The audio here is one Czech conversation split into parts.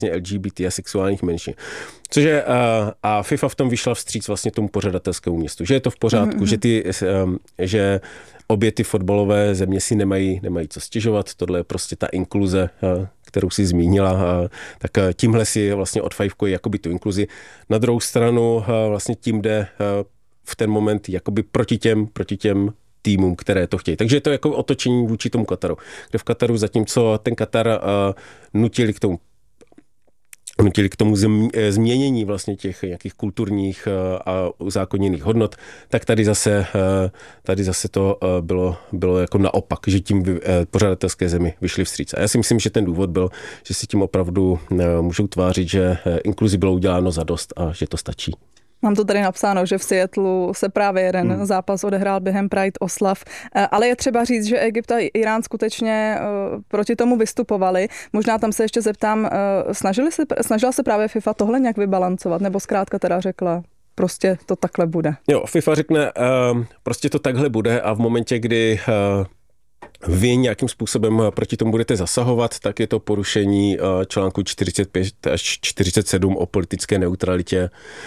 LGBT a sexuálních menšin. Cože a FIFA v tom vyšla vstříc vlastně tomu pořadatelskému městu, že je to v pořádku, že obě ty fotbalové země si nemají co stěžovat, tohle je prostě ta inkluze, kterou si zmínila, tak tímhle si vlastně odfajfkují jakoby tu inkluzi. Na druhou stranu vlastně tím jde v ten moment jakoby proti těm týmům, které to chtějí. Takže je to jako otočení vůči tomu Kataru. Kde v Kataru zatímco ten Katar nutili k tomu změnění vlastně těch nějakých kulturních a uzákoněných hodnot, tak tady zase to bylo jako naopak, že tím pořadatelské zemi vyšly vstříc. A já si myslím, že ten důvod byl, že si tím opravdu můžou tvářit, že inkluzi bylo uděláno zadost a že to stačí. Mám to tady napsáno, že v Seattlu se právě jeden zápas odehrál během Pride oslav, ale je třeba říct, že Egypt a Irán skutečně proti tomu vystupovali. Možná tam se ještě zeptám, snažila se právě FIFA tohle nějak vybalancovat, nebo zkrátka teda řekla, prostě to takhle bude? Jo, FIFA řekne, prostě to takhle bude a v momentě, kdy vy nějakým způsobem proti tomu budete zasahovat, tak je to porušení článku 45 až 47 o politické neutralitě,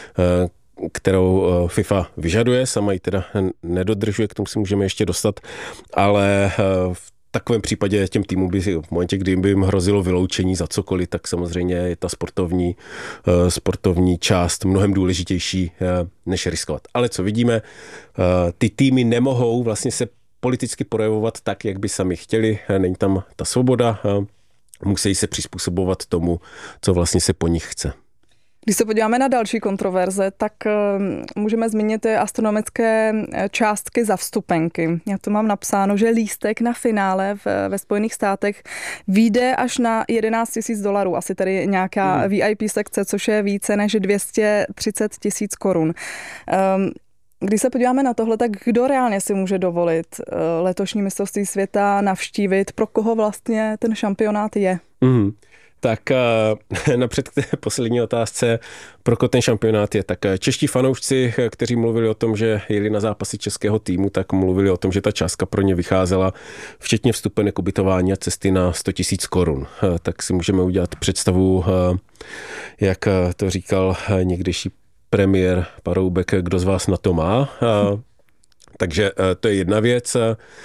kterou FIFA vyžaduje, sama ji teda nedodržuje, k tomu si můžeme ještě dostat, ale v takovém případě těm týmům by v momentě, kdy by jim hrozilo vyloučení za cokoliv, tak samozřejmě je ta sportovní část mnohem důležitější, než riskovat. Ale co vidíme, ty týmy nemohou vlastně se politicky projevovat tak, jak by sami chtěli, není tam ta svoboda, musí se přizpůsobovat tomu, co vlastně se po nich chce. Když se podíváme na další kontroverze, tak můžeme zmínit astronomické částky za vstupenky. Já to mám napsáno, že lístek na finále ve Spojených státech vyjde až na $11,000, asi tady nějaká VIP sekce, což je více než 230,000 korun. Když se podíváme na tohle, tak kdo reálně si může dovolit letošní mistrovství světa navštívit, pro koho vlastně ten šampionát je? Tak napřed k té poslední otázce, pro koho ten šampionát je. Tak čeští fanoušci, kteří mluvili o tom, že jeli na zápasy českého týmu, tak mluvili o tom, že ta částka pro ně vycházela včetně vstupenek, ubytování a cesty na 100,000 korun. Tak si můžeme udělat představu, jak to říkal někdejší premiér Paroubek, kdo z vás na to má. Takže to je jedna věc.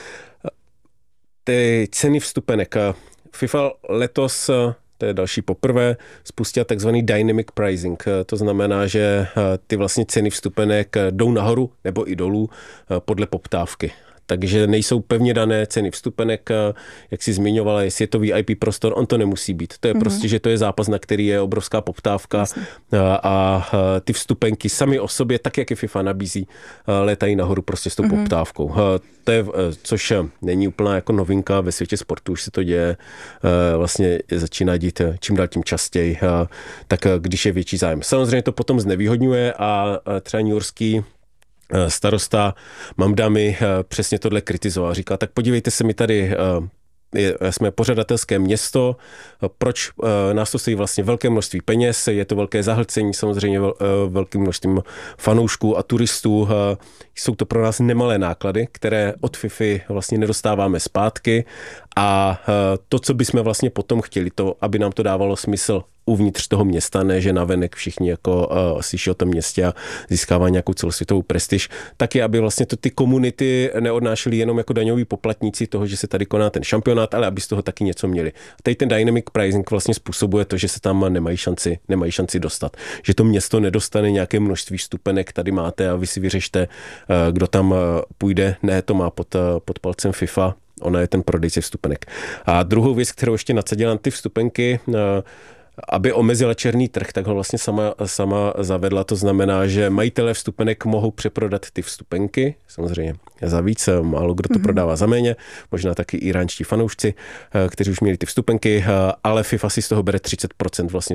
Ty ceny vstupenek. FIFA letos, to je další poprvé, spustila takzvaný dynamic pricing. To znamená, že ty vlastně ceny vstupenek jdou nahoru nebo i dolů podle poptávky. Takže nejsou pevně dané ceny vstupenek, jak si zmiňovala, jestli je to VIP prostor, on to nemusí být. To je prostě, že to je zápas, na který je obrovská poptávka a ty vstupenky sami o sobě, tak jak je FIFA nabízí, létají nahoru prostě s tou poptávkou. To je, což není úplná jako novinka ve světě sportu, už se to děje, vlastně začíná dít čím dál tím častěji, tak když je větší zájem. Samozřejmě to potom znevýhodňuje a třeba newyorský starosta Mamdami přesně tohle kritizoval. Říkal, tak podívejte se, my tady jsme pořadatelské město, proč nás to stojí vlastně velké množství peněz, je to velké zahlcení, samozřejmě velkým množstvím fanoušků a turistů, jsou to pro nás nemalé náklady, které od FIFA vlastně nedostáváme zpátky a to, co bychom vlastně potom chtěli, to, aby nám to dávalo smysl uvnitř toho města, ne, že navenek všichni jako slyší o tom městě a získává nějakou celosvětovou prestiž, tak je, aby vlastně to ty komunity neodnášely jenom jako daňoví poplatníci toho, že se tady koná ten šampionát, ale aby z toho taky něco měli. A tady ten dynamic pricing vlastně způsobuje to, že se tam nemají šanci dostat. Že to město nedostane nějaké množství vstupenek, tady máte a vy si vyřešte, kdo tam půjde, ne, to má pod palcem FIFA, ona je ten prodejce vstupenek. A druhou věc, kterou ještě nadsadila na ty vstupenky, aby omezila černý trh, tak ho vlastně sama zavedla. To znamená, že majitelé vstupenek mohou přeprodat ty vstupenky, samozřejmě za víc, málo kdo to prodává za méně, možná taky iránští fanoušci, kteří už měli ty vstupenky, ale FIFA si z toho bere 30% vlastně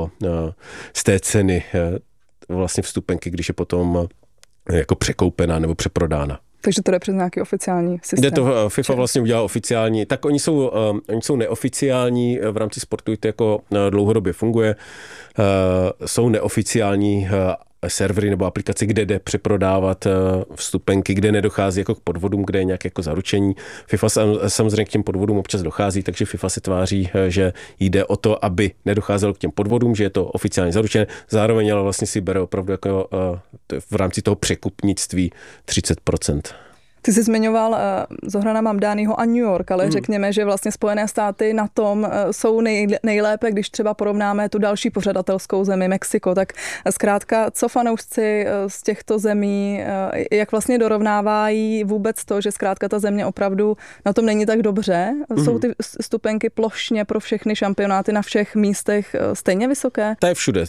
z té ceny vlastně vstupenky, když je potom jako překoupená nebo přeprodána. Takže to jde přes nějaký oficiální systém. Jde to, FIFA vlastně udělal oficiální, tak oni jsou neoficiální, v rámci sportu to jako dlouhodobě funguje, jsou neoficiální, servery nebo aplikace, kde jde přeprodávat vstupenky, kde nedochází jako k podvodům, kde je nějaké jako zaručení. FIFA samozřejmě k těm podvodům občas dochází, takže FIFA se tváří, že jde o to, aby nedocházelo k těm podvodům, že je to oficiálně zaručené. Zároveň ale vlastně si bere opravdu jako v rámci toho překupnictví 30%. Ty jsi zmiňoval Zohrana Mamdányho a New York, ale řekněme, že vlastně Spojené státy na tom jsou nejlépe, když třeba porovnáme tu další pořadatelskou zemi Mexiko, tak zkrátka, co fanoušci z těchto zemí, jak vlastně dorovnávají vůbec to, že zkrátka ta země opravdu na tom není tak dobře? Jsou ty stupenky plošně pro všechny šampionáty na všech místech stejně vysoké? To je všude.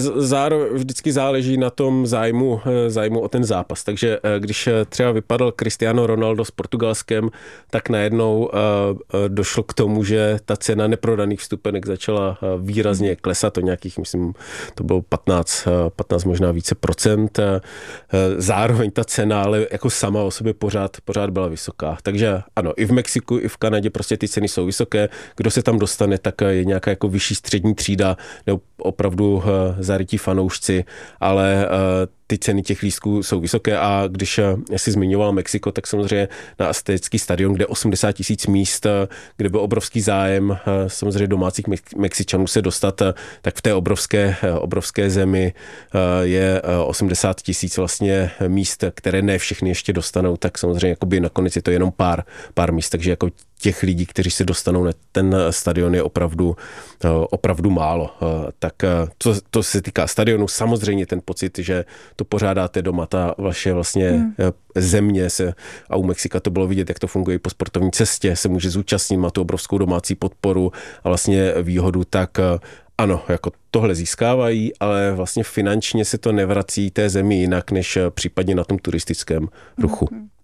Vždycky záleží na tom zájmu o ten zápas. Takže když třeba vypadal Cristiano Ronaldo s Portugalskem, tak najednou došlo k tomu, že ta cena neprodaných vstupenek začala výrazně klesat, to nějakých, myslím, to bylo 15 možná více procent. Zároveň ta cena, ale jako sama o sobě pořád byla vysoká. Takže ano, i v Mexiku, i v Kanadě prostě ty ceny jsou vysoké. Kdo se tam dostane, tak je nějaká jako vyšší střední třída, nebo opravdu zarytí fanoušci, ale ty ceny těch lístků jsou vysoké a když jsi zmiňoval Mexiko, tak samozřejmě na Aztecký stadion, kde 80 000 míst, kde byl obrovský zájem samozřejmě domácích Mexičanů se dostat, tak v té obrovské zemi je 80 000 vlastně míst, které ne všechny ještě dostanou, tak samozřejmě jakoby nakonec je to jenom pár míst, takže jako těch lidí, kteří se dostanou na ten stadion, je opravdu málo. Tak to se týká stadionu, samozřejmě ten pocit, že to pořádáte doma, ta vaše vlastně země a u Mexika to bylo vidět, jak to funguje po sportovní cestě, se může zúčastnit, má tu obrovskou domácí podporu a vlastně výhodu, tak ano, jako tohle získávají, ale vlastně finančně se to nevrací té zemi jinak, než případně na tom turistickém ruchu.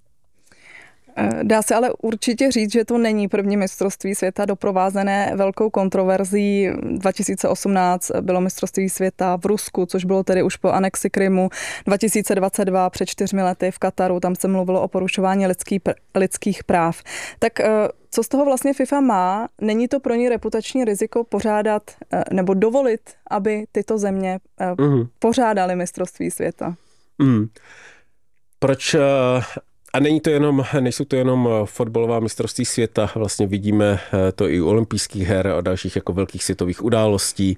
Dá se ale určitě říct, že to není první mistrovství světa doprovázené velkou kontroverzí. 2018 bylo mistrovství světa v Rusku, což bylo tedy už po anexi Krymu. 2022 před 4 lety v Kataru, tam se mluvilo o porušování lidských práv. Tak co z toho vlastně FIFA má? Není to pro ní reputační riziko pořádat nebo dovolit, aby tyto země pořádaly mistrovství světa? Proč... A nejsou to jenom fotbalová mistrovství světa, vlastně vidíme to i u olympijských her a dalších jako velkých světových událostí.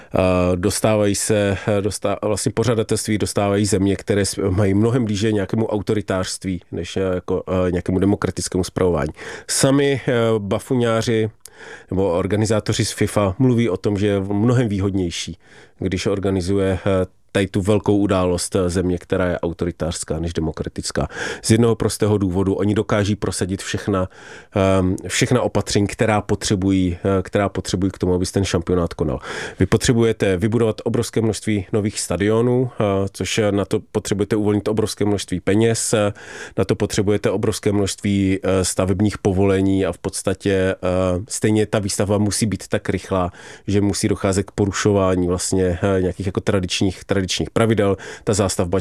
Vlastně pořadatelství dostávají země, které mají mnohem blíže nějakému autoritářství, než jako nějakému demokratickému spravování. Sami bafuňáři nebo organizátoři z FIFA mluví o tom, že je mnohem výhodnější, když organizuje tady tu velkou událost země, která je autoritářská než demokratická. Z jednoho prostého důvodu oni dokáží prosadit všechna opatření, která potřebují k tomu, aby se ten šampionát konal. Vy potřebujete vybudovat obrovské množství nových stadionů, což na to potřebujete uvolnit obrovské množství peněz, na to potřebujete obrovské množství stavebních povolení a v podstatě stejně ta výstavba musí být tak rychlá, že musí docházet k porušování vlastně nějakých jako tradičních pravidel. Ta zástavba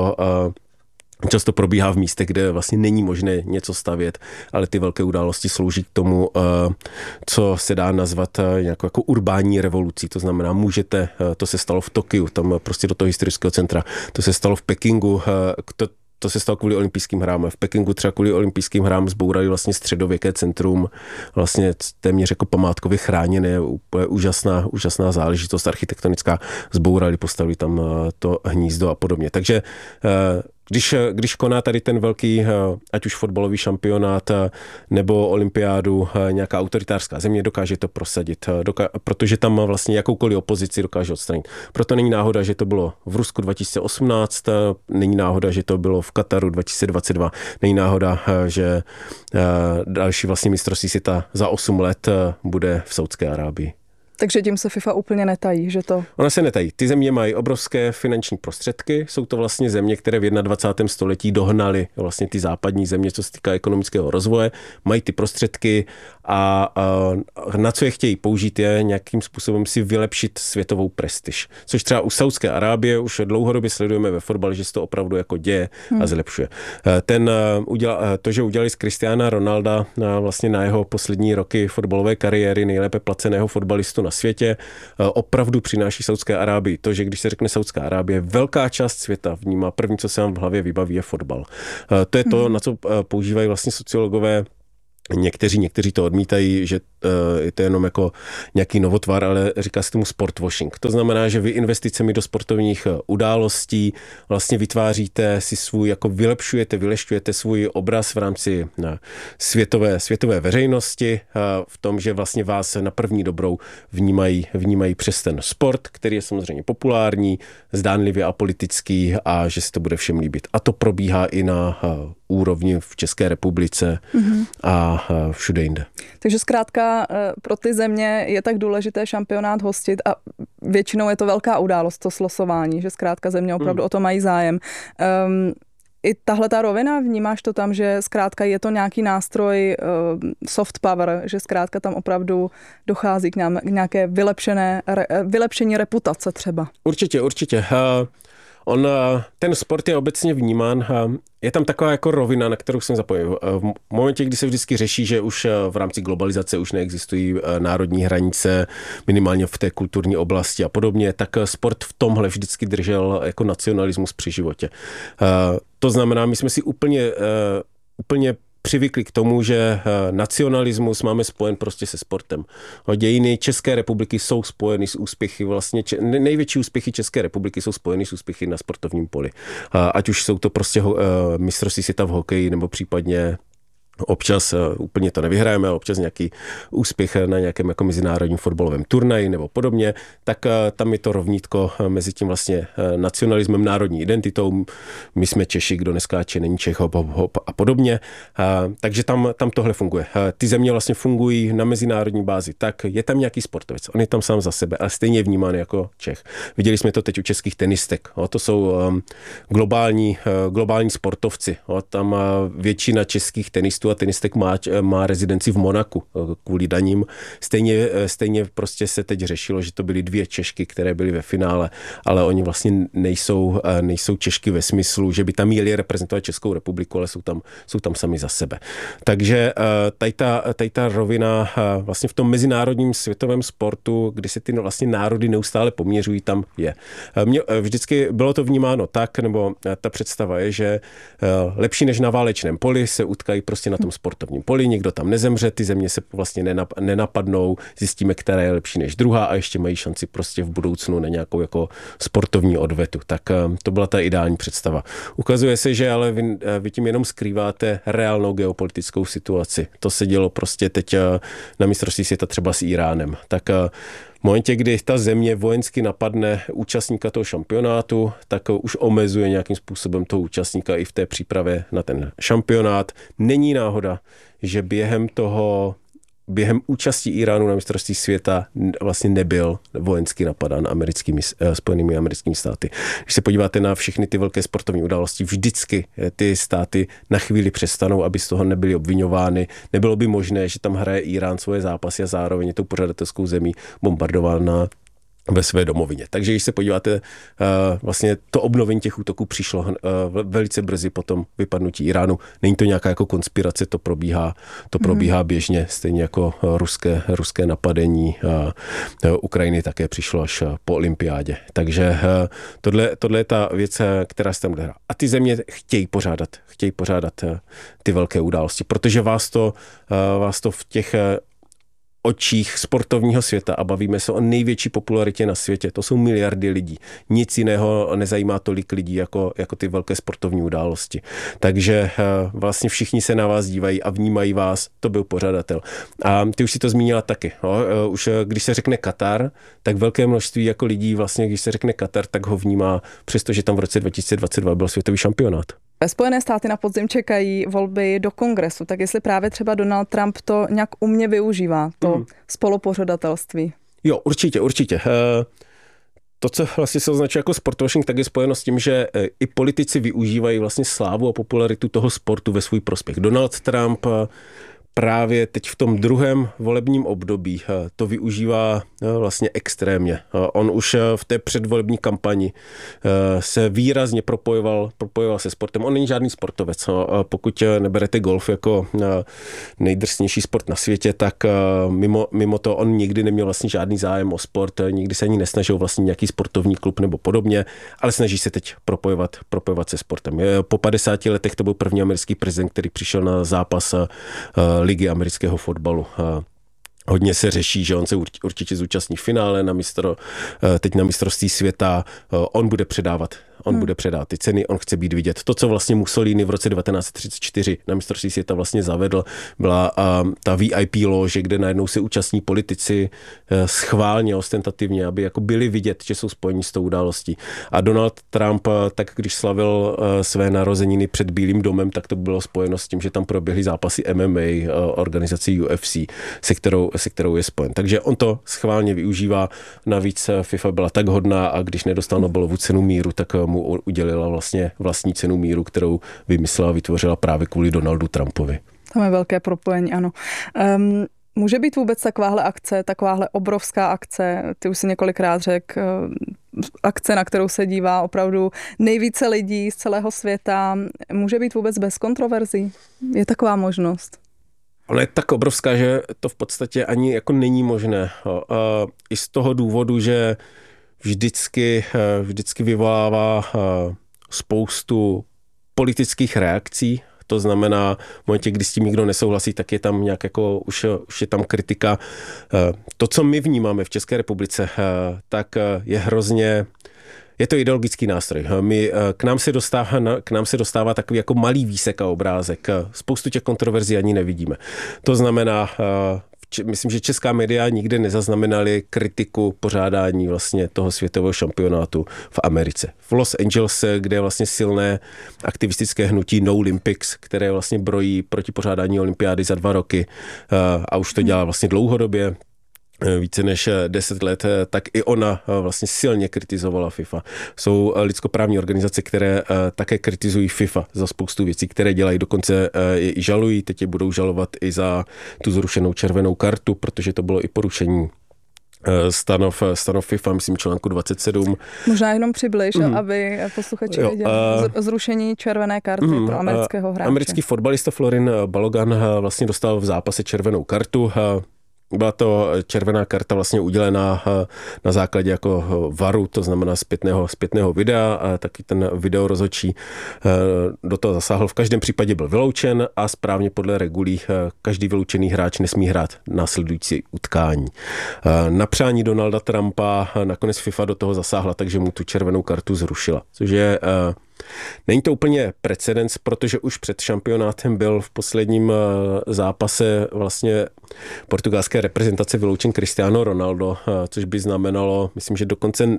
často probíhá v místech, kde vlastně není možné něco stavět, ale ty velké události slouží k tomu, co se dá nazvat nějakou jako urbání revolucí. To znamená, to se stalo v Tokiu, tam prostě do toho historického centra, to se stalo v Pekingu, to se stalo kvůli olympijským hrám. V Pekingu třeba kvůli olympijským hrám zbourali vlastně středověké centrum, vlastně téměř jako památkově chráněné, úplně úžasná záležitost architektonická, zbourali, postavili tam to hnízdo a podobně. Takže když koná tady ten velký, ať už fotbalový šampionát nebo olympiádu, nějaká autoritářská země, dokáže to prosadit, protože tam má vlastně jakoukoliv opozici dokáže odstranit. Proto není náhoda, že to bylo v Rusku 2018, není náhoda, že to bylo v Kataru 2022, není náhoda, že další vlastně mistrovství světa za 8 let bude v Saúdské Arábii. Takže tím se FIFA úplně netají, že to... Ona se netají. Ty země mají obrovské finanční prostředky, jsou to vlastně země, které v 21. století dohnaly vlastně ty západní země, co se týká ekonomického rozvoje, mají ty prostředky a na co je chtějí použít je nějakým způsobem si vylepšit světovou prestiž. Což třeba u Saúdské Arábie už dlouhodobě sledujeme ve fotbale, že se to opravdu jako děje a zlepšuje. To, že udělali z Cristiana Ronalda vlastně na jeho poslední roky fotbalové kariéry nejlépe placeného fotbalistu na světě, opravdu přináší Saudské Arábii. To, že když se řekne Saudská Arábie, velká část světa vnímá, první, co se vám v hlavě vybaví, je fotbal. To je to, na co používají vlastně sociologové. Někteří to odmítají, že je to jenom jako nějaký novotvar, ale říká se tomu sportwashing. To znamená, že vy investicemi do sportovních událostí vlastně vytváříte si svůj, jako vylešťujete svůj obraz v rámci světové veřejnosti v tom, že vlastně vás na první dobrou vnímají přes ten sport, který je samozřejmě populární, zdánlivě apolitický a že se to bude všem líbit. A to probíhá i na úrovni v České republice a všude jinde. Takže zkrátka pro ty země je tak důležité šampionát hostit a většinou je to velká událost, to slosování, že zkrátka země opravdu o to mají zájem. I tahle ta rovina, vnímáš to tam, že zkrátka je to nějaký nástroj soft power, že zkrátka tam opravdu dochází k nějaké vylepšení reputace třeba? Určitě. Ten sport je obecně vnímán, je tam taková jako rovina, na kterou jsem zapojil. V momentě, kdy se vždycky řeší, že už v rámci globalizace už neexistují národní hranice, minimálně v té kulturní oblasti a podobně, tak sport v tomhle vždycky držel jako nacionalismus při životě. To znamená, my jsme si úplně přivykli k tomu, že nacionalismus máme spojen prostě se sportem. Dějiny České republiky jsou spojeny s úspěchy, vlastně největší úspěchy České republiky jsou spojeny s úspěchy na sportovním poli. Ať už jsou to prostě mistrovství světa v hokeji, nebo případně občas úplně to nevyhrajeme, ale občas nějaký úspěch na nějakém jako mezinárodním fotbalovém turnaji nebo podobně, tak tam je to rovnítko mezi tím vlastně nacionalismem, národní identitou. My jsme Češi, kdo neskáče, není Čech, hop, hop, hop a podobně. Takže tam tohle funguje. Ty země vlastně fungují na mezinárodní bázi. Tak je tam nějaký sportovec, on je tam sám za sebe, ale stejně vnímán jako Čech. Viděli jsme to teď u českých tenistek. To jsou globální sportovci. Tam většina českých tenistů a tenistek má rezidenci v Monaku kvůli daním. Stejně prostě se teď řešilo, že to byly 2 Češky, které byly ve finále, ale oni vlastně nejsou Češky ve smyslu, že by tam měli reprezentovat Českou republiku, ale jsou tam sami za sebe. Takže tady ta rovina vlastně v tom mezinárodním světovém sportu, kdy se ty vlastně národy neustále poměřují, tam je. Vždycky bylo to vnímáno tak, nebo ta představa je, že lepší než na válečném poli se utkají prostě na tom sportovním poli, nikdo tam nezemře, ty země se vlastně nenapadnou, zjistíme, která je lepší než druhá a ještě mají šanci prostě v budoucnu na nějakou jako sportovní odvetu. Tak to byla ta ideální představa. Ukazuje se, že ale vy tím jenom skrýváte reálnou geopolitickou situaci. To se dělo prostě teď na mistrovství světa třeba s Iránem. Tak v momentě, kdy ta země vojensky napadne účastníka toho šampionátu, tak už omezuje nějakým způsobem toho účastníka i v té přípravě na ten šampionát. Není náhoda, že během účasti Iránu na mistrovství světa vlastně nebyl vojensky napadán Spojenými americkými státy. Když se podíváte na všechny ty velké sportovní události, vždycky ty státy na chvíli přestanou, aby z toho nebyly obvinovány. Nebylo by možné, že tam hraje Irán svoje zápasy a zároveň je tou pořadatelskou zemí bombardována ve své domovině. Takže když se podíváte, vlastně to obnovení těch útoků přišlo velice brzy po tom vypadnutí Iránu. Není to nějaká jako konspirace, to probíhá běžně, stejně jako ruské napadení Ukrajiny také přišlo až po olympiádě. Takže tohle je ta věc, která se tam odehrá. A ty země chtějí pořádat ty velké události, protože vás to v těch očích sportovního světa a bavíme se o největší popularitě na světě. To jsou miliardy lidí. Nic jiného nezajímá tolik lidí jako ty velké sportovní události. Takže vlastně všichni se na vás dívají a vnímají vás, to byl pořadatel. A ty už si to zmínila taky. Už když se řekne Katar, tak velké množství jako lidí vlastně, když se řekne Katar, tak ho vnímá, přestože tam v roce 2022 byl světový šampionát. Spojené státy na podzim čekají volby do kongresu, tak jestli právě třeba Donald Trump to nějak umně využívá, to spolupořadatelství. Jo, určitě. To, co vlastně se označuje jako sportwashing, tak je spojeno s tím, že i politici využívají vlastně slávu a popularitu toho sportu ve svůj prospěch. Donald Trump právě teď v tom druhém volebním období to využívá vlastně extrémně. On už v té předvolební kampani se výrazně propojoval se sportem. On není žádný sportovec. Pokud neberete golf jako nejdrsnější sport na světě, tak mimo to on nikdy neměl vlastně žádný zájem o sport, nikdy se ani nesnažil vlastně nějaký sportovní klub nebo podobně, ale snaží se teď propojovat se sportem. Po 50 letech to byl první americký prezident, který přišel na zápas ligy amerického fotbalu. Hodně se řeší, že on se určitě zúčastní v finále teď na mistrovství světa. On bude předávat ty ceny, on chce být vidět. To, co vlastně Mussolini v roce 1934 na mistrovství světa vlastně zavedl, byla ta VIP lože, kde najednou se účastní politici schválně, ostentativně, aby jako byli vidět, že jsou spojení s tou událostí. A Donald Trump, tak když slavil své narozeniny před Bílým domem, tak to bylo spojeno s tím, že tam proběhly zápasy MMA, organizací UFC, se kterou je spojen. Takže on to schválně využívá. Navíc FIFA byla tak hodná a když nedostal Nobelovu cenu míru, tak mu udělila vlastně vlastní cenu míru, kterou vymyslela a vytvořila právě kvůli Donaldu Trumpovi. Tam je velké propojení, ano. Může být vůbec takováhle obrovská akce, ty už si několikrát řekl, akce, na kterou se dívá opravdu nejvíce lidí z celého světa, může být vůbec bez kontroverzí? Je taková možnost? Ona je tak obrovská, že to v podstatě ani jako není možné. I z toho důvodu, že vždycky vyvolává spoustu politických reakcí. To znamená, v momentě, kdy s tím nikdo nesouhlasí, tak je tam nějak jako, už je tam kritika. To, co my vnímáme v České republice, tak je to ideologický nástroj. K nám se dostává takový jako malý výsek a obrázek. Spoustu těch kontroverzí ani nevidíme. To znamená, myslím, že česká média nikdy nezaznamenali kritiku pořádání vlastně toho světového šampionátu v Americe. V Los Angeles, kde je vlastně silné aktivistické hnutí No Olympics, které vlastně brojí proti pořádání olympiády za 2 roky a už to dělá vlastně dlouhodobě, více než 10 let, tak i ona vlastně silně kritizovala FIFA. Jsou lidskoprávní organizace, které také kritizují FIFA za spoustu věcí, které dělají, dokonce je i žalují, teď je budou žalovat i za tu zrušenou červenou kartu, protože to bylo i porušení stanov FIFA, myslím článku 27. Možná jenom přibliž, aby posluchači věděli. Zrušení červené karty pro amerického hráče. Americký fotbalista Florin Balogan vlastně dostal v zápase červenou kartu. Byla to červená karta vlastně udělená na základě jako varu, to znamená zpětného videa, a taky ten video rozhodčí do toho zasáhl. V každém případě byl vyloučen a správně podle regulí každý vyloučený hráč nesmí hrát následující utkání. Na přání Donalda Trumpa nakonec FIFA do toho zasáhla, takže mu tu červenou kartu zrušila, což je není to úplně precedens, protože už před šampionátem byl v posledním zápase vlastně portugalské reprezentace vyloučen Cristiano Ronaldo, což by znamenalo, myslím, že dokonce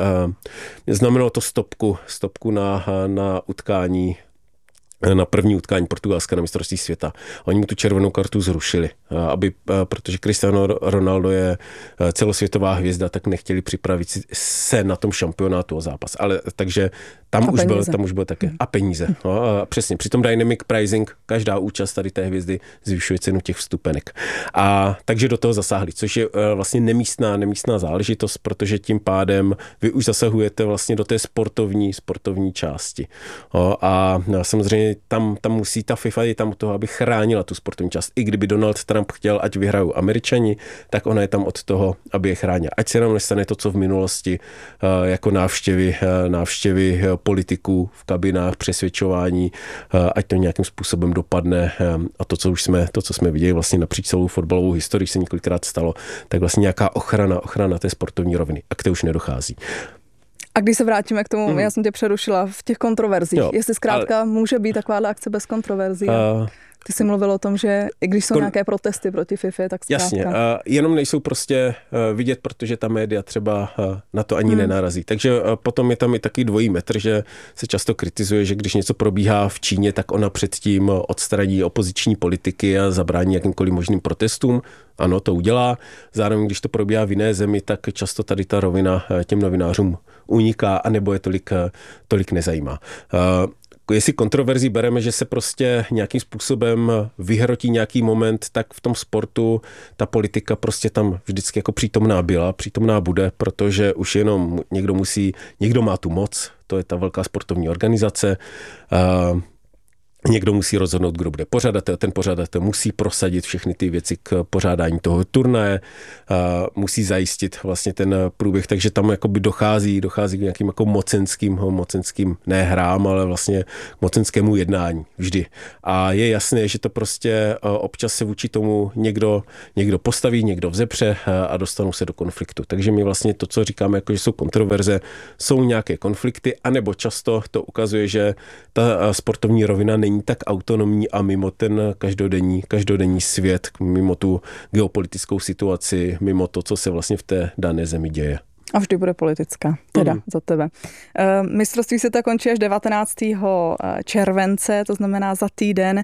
znamenalo to stopku na utkání, na první utkání Portugalska na mistrovství světa. Oni mu tu červenou kartu zrušili, protože Cristiano Ronaldo je celosvětová hvězda, tak nechtěli připravit se na tom šampionátu o zápas. Ale takže tam už byl také. A peníze. No, a přesně. Při tom dynamic pricing každá účast tady té hvězdy zvyšuje cenu těch vstupenek. A takže do toho zasáhli, což je vlastně nemístná záležitost, protože tím pádem vy už zasahujete vlastně do té sportovní části. No, a samozřejmě tam musí ta FIFA je tam od toho, aby chránila tu sportovní část. I kdyby Donald Trump chtěl, ať vyhrajou Američani, tak ona je tam od toho, aby je chránila. Ať se nám nestane to, co v minulosti jako návštěvy politiků v kabinách, přesvědčování, ať to nějakým způsobem dopadne. A to, co jsme viděli vlastně napříč celou fotbalovou historii, se několikrát stalo, tak vlastně nějaká ochrana té sportovní roviny. A k té už nedochází. A když se vrátíme k tomu, já jsem tě přerušila v těch kontroverzích. Jestli zkrátka může být taková akce bez kontroverzí. Ty jsi mluvil o tom, že i když jsou nějaké protesty proti FIFA, tak zkrátka. Jasně, jenom nejsou prostě vidět, protože ta média třeba na to ani nenarazí. Takže potom je tam i taky dvojí metr, že se často kritizuje, že když něco probíhá v Číně, tak ona předtím odstraní opoziční politiky a zabrání jakýmkoliv možným protestům. Ano, to udělá. Zároveň, když to probíhá v jiné zemi, tak často tady ta rovina těm novinářům uniká a nebo je tolik nezajímá. jestli kontroverzí bereme, že se prostě nějakým způsobem vyhrotí nějaký moment, tak v tom sportu ta politika prostě tam vždycky jako přítomná bude, protože už jenom někdo má tu moc, to je ta velká sportovní organizace, někdo musí rozhodnout, kdo bude pořadatel, ten pořadatel musí prosadit všechny ty věci k pořádání toho turnaje, musí zajistit vlastně ten průběh, takže tam jakoby dochází k nějakým jako mocenským ne hrám, ale vlastně mocenskému jednání vždy. A je jasné, že to prostě občas se vůči tomu někdo postaví, někdo vzepře a dostanou se do konfliktu. Takže my vlastně to, co říkáme, jako že jsou kontroverze, jsou nějaké konflikty, anebo často to ukazuje, že ta sportovní rovina není tak autonomní a mimo ten každodenní svět, mimo tu geopolitickou situaci, mimo to, co se vlastně v té dané zemi děje. A vždy bude politická, za tebe. Mistrovství světa končí až 19. července, to znamená za týden.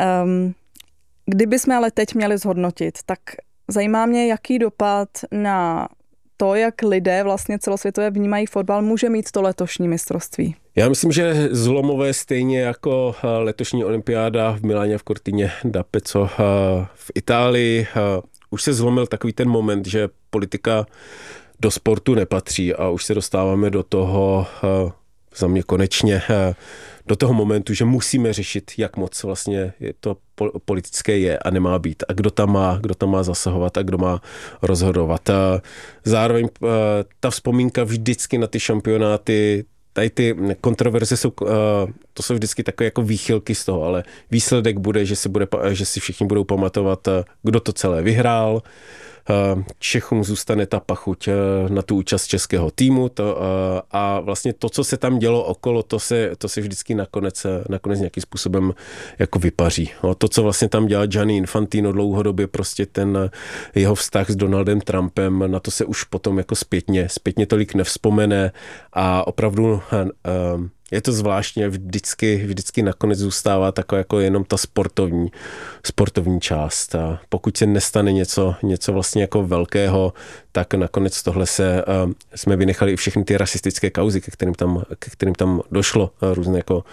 Kdybychom ale teď měli zhodnotit, tak zajímá mě, jaký dopad na to, jak lidé vlastně celosvětově vnímají fotbal, může mít to letošní mistrovství. Já myslím, že zlomové stejně jako letošní olympiáda v Miláně v Cortině d'Ampezzo v Itálii. Už se zlomil takový ten moment, že politika do sportu nepatří a už se dostáváme do toho, za mě konečně, do toho momentu, že musíme řešit, jak moc vlastně je to politické je a nemá být a kdo tam má zasahovat a kdo má rozhodovat. A zároveň ta vzpomínka vždycky na ty šampionáty, tady ty kontroverze to jsou vždycky takové jako výchylky z toho, ale výsledek bude, že si všichni budou pamatovat, kdo to celé vyhrál. Čechům zůstane ta pachuť na tu účast českého týmu a vlastně to, co se tam dělo okolo, to se vždycky nakonec nějakým způsobem jako vypaří. To, co vlastně tam dělal Gianni Infantino dlouhodobě, prostě ten jeho vztah s Donaldem Trumpem, na to se už potom jako zpětně tolik nevzpomene a opravdu je to zvláštně, vždycky nakonec zůstává taková jako jenom ta sportovní část. A pokud se nestane něco vlastně jako velkého, tak nakonec tohle jsme vynechali i všechny ty rasistické kauzy, ke kterým tam došlo, různé jako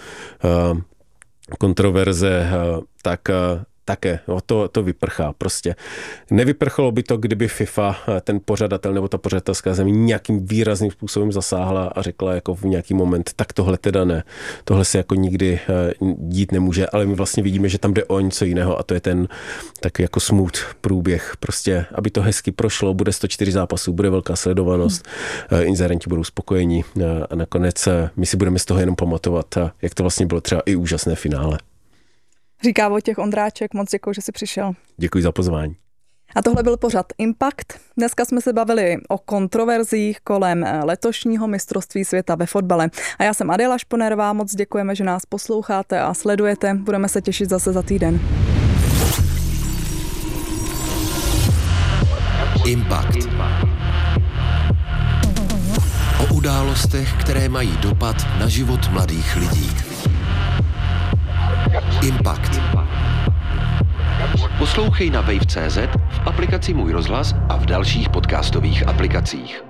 kontroverze, tak také, to vyprchá prostě. Nevyprchalo by to, kdyby FIFA, ten pořadatel nebo ta pořadatelská země nějakým výrazným způsobem zasáhla a řekla jako v nějaký moment, tak tohle teda ne. Tohle se jako nikdy dít nemůže, ale my vlastně vidíme, že tam jde o něco jiného a to je ten takový jako smooth průběh. Prostě, aby to hezky prošlo, bude 104 zápasů, bude velká sledovanost, inzerenti budou spokojení a nakonec my si budeme z toho jenom pamatovat, jak to vlastně bylo třeba i úžasné finále. Říká Vojtěch Ondráček, moc děkuji, že jsi přišel. Děkuji za pozvání. A tohle byl pořad Impact. Dneska jsme se bavili o kontroverzích kolem letošního mistrovství světa ve fotbale. A já jsem Adéla Šponerová, moc děkujeme, že nás posloucháte a sledujete. Budeme se těšit zase za týden. Impact. O událostech, které mají dopad na život mladých lidí. Impact. Poslouchej na wave.cz, v aplikaci Můj rozhlas a v dalších podcastových aplikacích.